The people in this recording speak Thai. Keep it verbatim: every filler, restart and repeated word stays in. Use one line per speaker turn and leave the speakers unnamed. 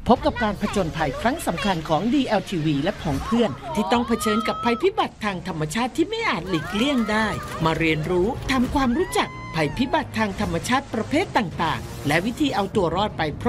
พบกับการผจญภัยครั้งสำคัญของ ดี แอล ที วี และผองเพื่อนที่ต้องเผชิญกับภัยพิบัติทางธรรมชาติที่ไม่อาจหลีกเลี่ยงได้ มาเรียนรู้ทำความรู้จักภัยพิบัติทางธรรมชาติประเภทต่างๆและวิธีเอาตัวรอดไป